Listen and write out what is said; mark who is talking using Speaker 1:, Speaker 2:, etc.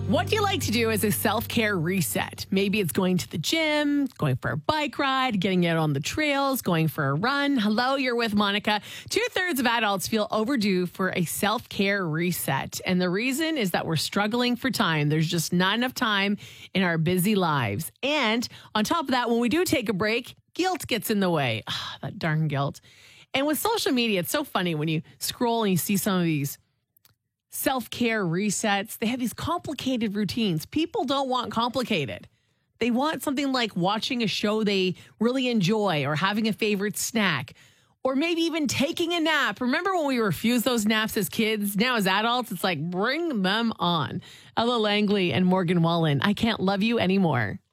Speaker 1: What do you like to do as a self-care reset? Maybe it's going to the gym, going for a bike ride, getting out on the trails, going for a run. Hello, you're with Monica. 2/3 of adults feel overdue for a self-care reset. And the reason is that we're struggling for time. There's just not enough time in our busy lives. And on top of that, when we do take a break, guilt gets in the way. That darn guilt. And with social media, it's so funny when you scroll and you see some of these self-care resets. They have these complicated routines. People don't want complicated. They want something like watching a show they really enjoy or having a favorite snack or maybe even taking a nap. Remember when we refused those naps as kids? Now as adults, it's like, bring them on. Ella Langley and Morgan Wallen, I Can't Love You Anymore.